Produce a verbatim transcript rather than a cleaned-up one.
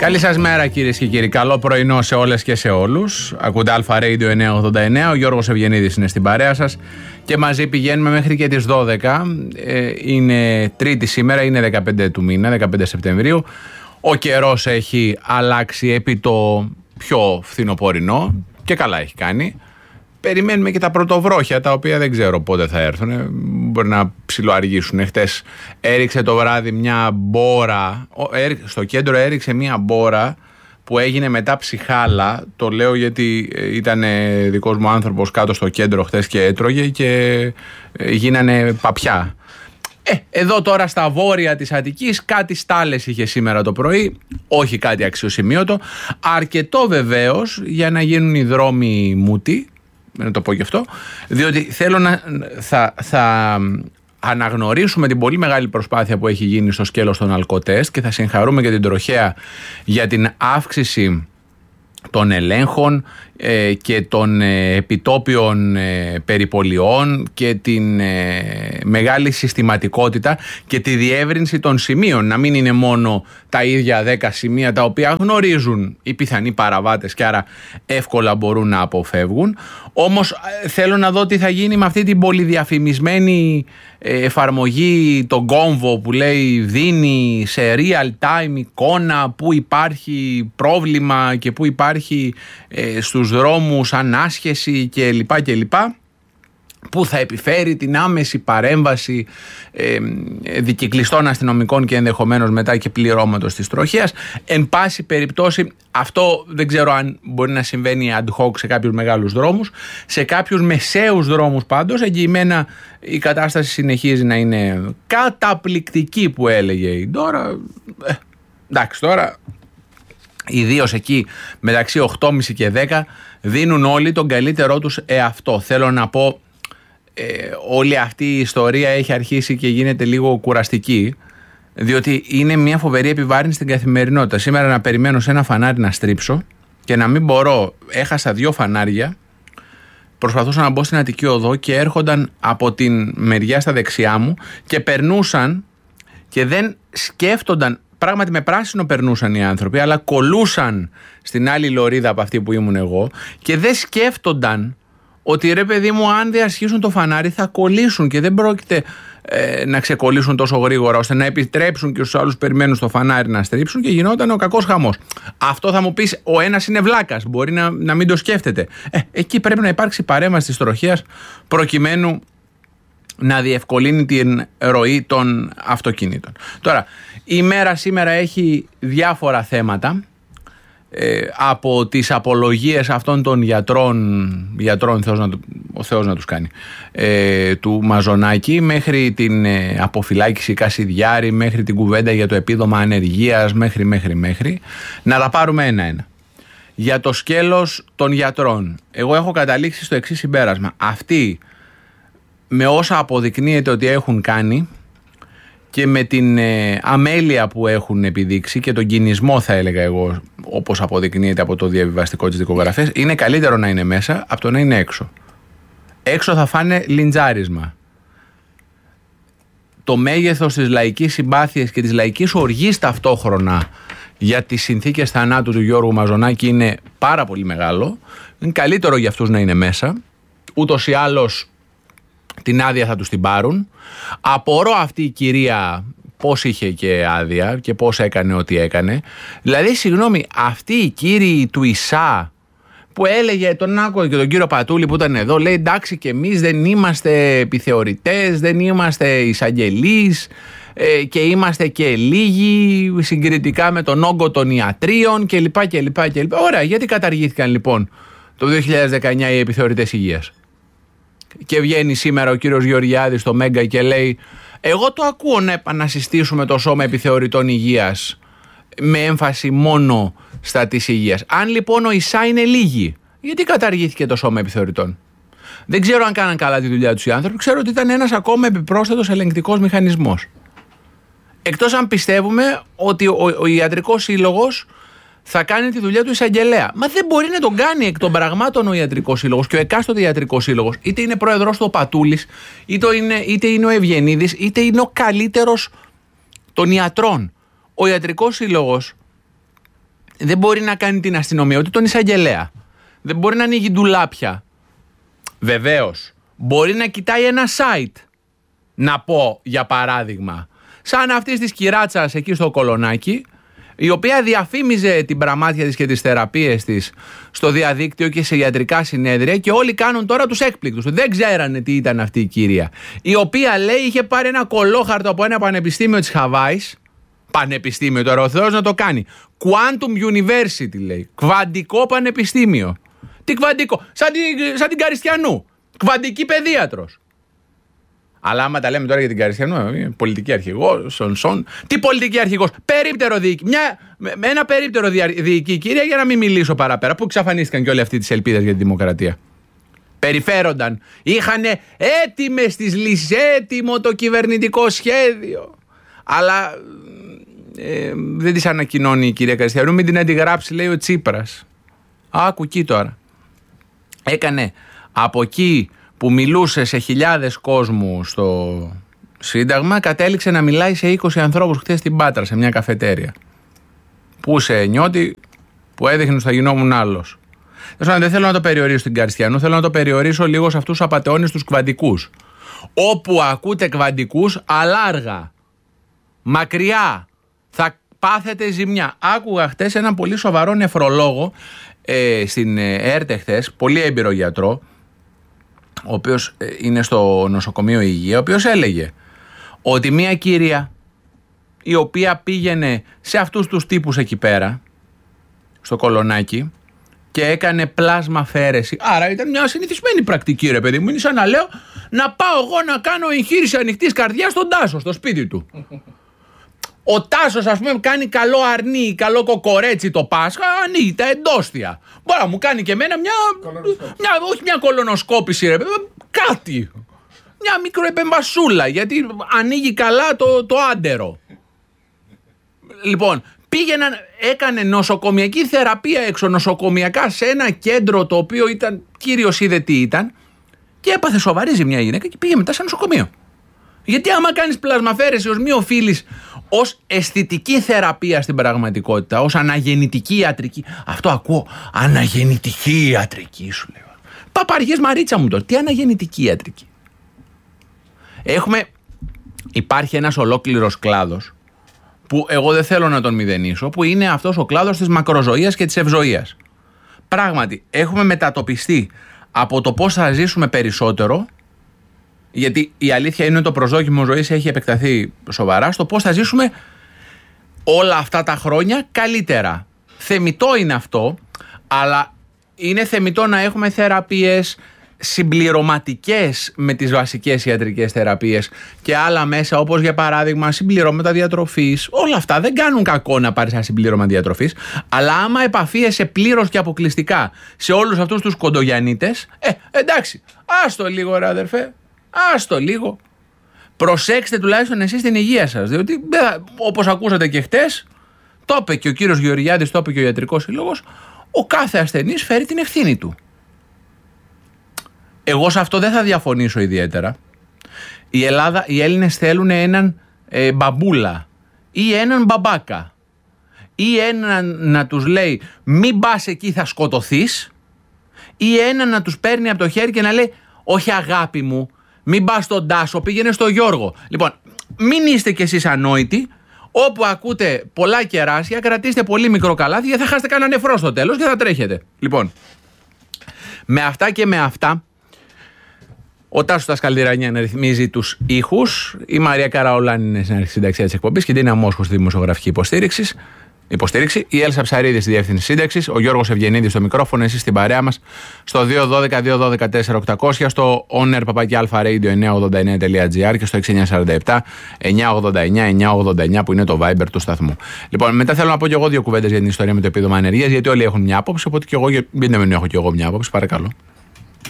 Καλή σας μέρα κυρίες και κύριοι. Καλό πρωινό σε όλες και σε όλους. Ακούτε Αλφα Radio εννιακόσια ογδόντα εννέα. Ο Γιώργος Ευγενίδης είναι στην παρέα σας και μαζί πηγαίνουμε μέχρι και τις δώδεκα. Ε, είναι Τρίτη σήμερα, είναι δεκαπέντε του μήνα, δεκαπέντε Σεπτεμβρίου. Ο καιρός έχει αλλάξει επί το πιο φθινοπορεινό και καλά έχει κάνει. Περιμένουμε και τα πρωτοβρόχια, τα οποία δεν ξέρω πότε θα έρθουν. Μπορεί να ψιλοαργήσουν. Χτες έριξε το βράδυ μια μπόρα. Στο κέντρο έριξε μια μπόρα που έγινε μετά ψυχάλα. Το λέω γιατί ήταν δικός μου άνθρωπος κάτω στο κέντρο χτες και έτρωγε και γίνανε παπιά. Ε, εδώ τώρα στα βόρεια της Αττικής κάτι στάλες είχε σήμερα το πρωί, όχι κάτι αξιοσημείωτο. Αρκετό βεβαίως για να γίνουν οι δρόμοι μούτοι. Να το πω και αυτό, διότι θέλω να θα, θα αναγνωρίσουμε την πολύ μεγάλη προσπάθεια που έχει γίνει στο σκέλος των αλκοτέστ και θα συγχαρούμε και την τροχέα για την αύξηση των ελέγχων ε, και των ε, επιτόπιων ε, περιπολιών και την ε, μεγάλη συστηματικότητα και τη διεύρυνση των σημείων. Να μην είναι μόνο τα ίδια δέκα σημεία τα οποία γνωρίζουν οι πιθανοί παραβάτες και άρα εύκολα μπορούν να αποφεύγουν. Όμως ε, θέλω να δω τι θα γίνει με αυτή την πολυδιαφημισμένη ε, εφαρμογή, τον κόμβο που λέει δίνει σε real time εικόνα που υπάρχει πρόβλημα και που υπάρχει ε, στους δρόμους ανάσχεση και λοιπά και λοιπά, που θα επιφέρει την άμεση παρέμβαση ε, δικυκλιστών αστυνομικών και ενδεχομένως μετά και πληρώματος της τροχέας. Εν πάση περιπτώσει, αυτό δεν ξέρω αν μπορεί να συμβαίνει ad hoc σε κάποιους μεγάλους δρόμους. Σε κάποιους μεσαίους δρόμους πάντως εγγυημένα η κατάσταση συνεχίζει να είναι καταπληκτική, που έλεγε η Ντόρα. Ε, εντάξει, τώρα ιδίως εκεί μεταξύ οκτώ και μισή και δέκα δίνουν όλοι τον καλύτερό τους εαυτό. Θέλω να πω, ε, όλη αυτή η ιστορία έχει αρχίσει και γίνεται λίγο κουραστική, διότι είναι μια φοβερή επιβάρυνση στην καθημερινότητα. Σήμερα να περιμένω σε ένα φανάρι να στρίψω και να μην μπορώ, έχασα δύο φανάρια, προσπαθούσα να μπω στην Αττική Οδό και έρχονταν από την μεριά στα δεξιά μου και περνούσαν και δεν σκέφτονταν. Πράγματι με πράσινο περνούσαν οι άνθρωποι, αλλά κολούσαν στην άλλη λωρίδα από αυτή που ήμουν εγώ και δεν σκέφτονταν ότι ρε παιδί μου, αν διασχίσουν το φανάρι θα κολλήσουν και δεν πρόκειται ε, να ξεκολλήσουν τόσο γρήγορα ώστε να επιτρέψουν και στους άλλους περιμένουν στο φανάρι να στρίψουν και γινόταν ο κακός χαμός. Αυτό θα μου πεις, ο ένας είναι βλάκας, μπορεί να, να μην το σκέφτεται. Ε, εκεί πρέπει να υπάρξει παρέμβαση της τροχέας προκειμένου να διευκολύνει την ροή των αυτοκινήτων. Τώρα, η μέρα σήμερα έχει διάφορα θέματα, ε, από τις απολογίες αυτών των γιατρών, γιατρών Θεός να, ο Θεός να τους κάνει, ε, του Μαζονάκη, μέχρι την ε, αποφυλάκηση Κασιδιάρη, μέχρι την κουβέντα για το επίδομα ανεργίας, μέχρι, μέχρι, μέχρι. Να τα πάρουμε ένα-ένα. Για το σκέλος των γιατρών, εγώ έχω καταλήξει στο εξής συμπέρασμα. Αυτοί, με όσα αποδεικνύεται ότι έχουν κάνει και με την ε, αμέλεια που έχουν επιδείξει και τον κινησμό, θα έλεγα εγώ, όπως αποδεικνύεται από το διαβιβαστικό της δικογραφίας, είναι καλύτερο να είναι μέσα από το να είναι έξω. Έξω θα φάνε λιντζάρισμα. Το μέγεθος της λαϊκής συμπάθειας και της λαϊκής οργής ταυτόχρονα για τις συνθήκες θανάτου του Γιώργου Μαζονάκη είναι πάρα πολύ μεγάλο. Είναι καλύτερο για αυτούς να είναι μέσα. Ούτως ή άλλως την άδεια θα τους την πάρουν. Απορώ αυτή η κυρία πώς είχε και άδεια και πώς έκανε ό,τι έκανε. Δηλαδή, συγγνώμη, αυτοί οι κύριοι του ΙΣΑ που έλεγε, τον άκουγα και τον κύριο Πατούλη που ήταν εδώ, λέει εντάξει και εμείς δεν είμαστε επιθεωρητές, δεν είμαστε εισαγγελείς ε, και είμαστε και λίγοι συγκριτικά με τον όγκο των ιατρίων κλπ. κλπ, κλπ. Ωραία, γιατί καταργήθηκαν λοιπόν το δύο χιλιάδες δεκαεννιά οι επιθεωρητές υγείας? Και βγαίνει σήμερα ο κύριος Γεωργιάδης στο Μέγκα και λέει, εγώ το ακούω να επανασυστήσουμε το σώμα επιθεωρητών υγείας με έμφαση μόνο στα της υγείας. Αν λοιπόν ο ΙΣΑ είναι λίγοι, γιατί καταργήθηκε το σώμα επιθεωρητών? Δεν ξέρω αν κάναν καλά τη δουλειά τους οι άνθρωποι, ξέρω ότι ήταν ένας ακόμα επιπρόσθετος ελεγκτικός μηχανισμός. Εκτός αν πιστεύουμε ότι ο, ο ιατρικός σύλλογος θα κάνει τη δουλειά του εισαγγελέα. Μα δεν μπορεί να τον κάνει εκ των πραγμάτων ο ιατρικός σύλλογος και ο εκάστοτε ιατρικός σύλλογος, είτε είναι πρόεδρος του ο Πατούλης, είτε είναι, είτε είναι ο Ευγενίδης, είτε είναι ο καλύτερος των ιατρών. Ο ιατρικός σύλλογος δεν μπορεί να κάνει την αστυνομία, ούτε τον εισαγγελέα. Δεν μπορεί να ανοίγει ντουλάπια. Βεβαίως, μπορεί να κοιτάει ένα site. Να πω για παράδειγμα, σαν αυτής της κυράτσας εκεί στο Κολονάκι, η οποία διαφήμιζε την πραμάτια της και τις θεραπείες της στο διαδίκτυο και σε ιατρικά συνέδρια, και όλοι κάνουν τώρα τους έκπληκτους. Δεν ξέρανε τι ήταν αυτή η κυρία, η οποία λέει είχε πάρει ένα κολόχαρτο από ένα πανεπιστήμιο της Χαβάης. Πανεπιστήμιο τώρα, ο Θεός να το κάνει. Quantum University λέει. Κβαντικό πανεπιστήμιο. Τι κβαντικό? Σαν, τη, σαν την Καριστιανού. Κβαντική παιδίατρος. Αλλά άμα τα λέμε τώρα για την Καριστιανού, πολιτική αρχηγός, σον σον. Τι πολιτική αρχηγός? Περίπτερο διοικητή. Μια, με ένα περίπτερο διοικητή, κυρία, για να μην μιλήσω παραπέρα. Πού εξαφανίστηκαν και όλοι αυτοί τις ελπίδες για τη δημοκρατία. Περιφέρονταν. Είχαν έτοιμες τις λύσεις, έτοιμο το κυβερνητικό σχέδιο. Αλλά ε, δεν τις ανακοινώνει η κυρία Καριστιανού. Μην την αντιγράψει, λέει ο Τσίπρας. Άκου εκεί τώρα. Έκανε από εκεί που μιλούσε σε χιλιάδες κόσμου στο Σύνταγμα, κατέληξε να μιλάει σε είκοσι ανθρώπους χθες στην Πάτρα, σε μια καφετέρια. Πού σε νιώτη, που έδειχνε ότι θα γινόμουν άλλος. Δεν θέλω να το περιορίσω στην Καριστιανού, θέλω να το περιορίσω λίγο σε αυτούς τους απατεώνες τους κβαντικούς. Όπου ακούτε κβαντικούς, αλλά αργά, μακριά, θα πάθετε ζημιά. Άκουγα χτες έναν πολύ σοβαρό νεφρολόγο ε, στην ΕΡΤ χτες, πολύ έμπειρο γιατρό, ο οποίος είναι στο νοσοκομείο Υγεία, ο οποίος έλεγε ότι μια κυρία η οποία πήγαινε σε αυτούς τους τύπους εκεί πέρα, στο Κολονάκι, και έκανε πλάσμα αφαίρεση. Άρα ήταν μια συνηθισμένη πρακτική, ρε παιδί μου. Είναι σαν να λέω να πάω εγώ να κάνω εγχείρηση ανοιχτής καρδιάς στον Τάσο, στο σπίτι του. Ο Τάσος, ας πούμε, κάνει καλό αρνί, καλό κοκορέτσι το Πάσχα, ανοίγει τα εντόστια. Μπορεί να μου κάνει και εμένα μια, μια όχι μια κολονοσκόπηση, ρε παιδί, κάτι. Μια μικροεπεμβασούλα, γιατί ανοίγει καλά το, το άντερο. Λοιπόν, πήγαιναν, έκανε νοσοκομιακή θεραπεία εξονοσοκομιακά σε ένα κέντρο το οποίο ήταν, κύριος είδε τι ήταν, και έπαθε σοβαρή ζημιά η γυναίκα και πήγε μετά σε νοσοκομείο. Γιατί άμα κάνεις πλασμαφέρεση ως μη οφείλεις ως αισθητική θεραπεία στην πραγματικότητα, ως αναγεννητική ιατρική. Αυτό ακούω, αναγεννητική ιατρική σου λέω. Παπαριές Μαρίτσα μου τώρα, τι αναγεννητική ιατρική? Έχουμε, υπάρχει ένας ολόκληρος κλάδος που εγώ δεν θέλω να τον μηδενίσω, που είναι αυτός ο κλάδος της μακροζωίας και της ευζωίας. Πράγματι, έχουμε μετατοπιστεί από το πώς θα ζήσουμε περισσότερο, γιατί η αλήθεια είναι ότι το προσδόκιμο ζωής έχει επεκταθεί σοβαρά, στο πώς θα ζήσουμε όλα αυτά τα χρόνια καλύτερα. Θεμιτό είναι αυτό, αλλά είναι θεμιτό να έχουμε θεραπείες συμπληρωματικές με τις βασικές ιατρικές θεραπείες και άλλα μέσα, όπως για παράδειγμα συμπληρώματα διατροφής. Όλα αυτά δεν κάνουν κακό να πάρεις ένα συμπλήρωμα διατροφής, αλλά άμα επαφίεσαι πλήρως και αποκλειστικά σε όλους αυτούς τους κοντογιαννίτες, ε, εντάξει, άστο λίγο ρε αδερφέ, άστο λίγο. Προσέξτε τουλάχιστον εσείς την υγεία σας, διότι όπως ακούσατε και χτες, το είπε και ο κύριος Γεωργιάδης, το είπε και ο Ιατρικός Σύλλογος, ο κάθε ασθενής φέρει την ευθύνη του. Εγώ σε αυτό δεν θα διαφωνήσω ιδιαίτερα. Η Ελλάδα, οι Έλληνες θέλουν έναν ε, μπαμπούλα ή έναν μπαμπάκα ή έναν να τους λέει μην πας εκεί θα σκοτωθείς, ή έναν να τους παίρνει από το χέρι και να λέει όχι αγάπη μου, μην πας στον Τάσο, πήγαινε στο Γιώργο. Λοιπόν, μην είστε κι εσείς ανόητοι. Όπου ακούτε πολλά κεράσια, κρατήστε πολύ μικρό καλάθι, γιατί θα χάσετε κανένα νεφρό στο τέλος και θα τρέχετε. Λοιπόν, με αυτά και με αυτά, ο Τάσος Τασκαλδηρανιά να ρυθμίζει τους ήχους, η Μαρία Καραολάνη είναι στην αρχισυνταξία της εκπομπής και η Ντίνα Μόσχος στη δημοσιογραφική υποστήριξη. Υποστήριξη, η Έλσα Ψαρίδη στη διεύθυνση σύνταξης, ο Γιώργος Ευγενίδης στο μικρόφωνο, εσείς στην παρέα μας στο δύο ένα δύο δύο ένα τέσσερα οκτακόσια, στο oner παπάκι alpha radio εννιακόσια ογδόντα εννέα τελεία τζι άρ και στο έξι εννιά τέσσερα επτά εννιακόσια ογδόντα εννέα εννιακόσια ογδόντα εννέα που είναι το Viber του σταθμού. Λοιπόν, μετά θέλω να πω και εγώ δύο κουβέντες για την ιστορία με το επίδομα ανεργίας, γιατί όλοι έχουν μια άποψη, οπότε και εγώ, γιατί δεν έχω και εγώ μια άποψη, παρακαλώ.